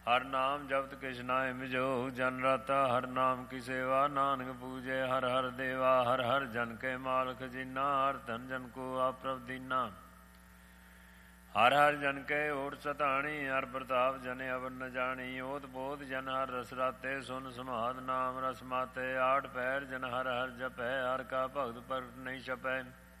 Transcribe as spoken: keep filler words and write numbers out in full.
ਹਰ ਨਾਮ ਜਪਤ ਕਿਛ ਨਾਹਿ ਮਿਜੋ ਜਨ ਰਾਤਾ ਹਰ ਨਾਮ ਕੀ ਸੇਵਾ ਨਾਨਕ ਪੂਜੇ ਹਰ ਹਰ ਦੇਵਾ ਹਰ ਹਰ ਜਨ ਕੇ ਮਾਲਕ ਜੀਨਾ ਹਰ ਧਨ ਜਨ ਕੋ ਆਪ ਪ੍ਰਭ ਦੀਨਾ ਹਰ ਹਰ ਜਨ ਕੇ ਓਟ ਸਤਾਣੀ ਹਰ ਪ੍ਰਤਾਪ ਜਨ ਅਵਰ ਨ ਜਾਣੀ ਓਤ ਬੋਧ ਜਨ ਹਰ ਰਸ ਰਾਤੇ ਸੁਨ ਸੁਨਾਦ ਨਾਮ ਰਸ ਮਾਤੇ ਆਠ ਪੈਰ ਜਨ ਹਰ ਹਰ ਜਪੈ ਹਰ ਕਾ ਭਗਤ ਪ੍ਰਗਟ ਨਹੀਂ ਛਪੈ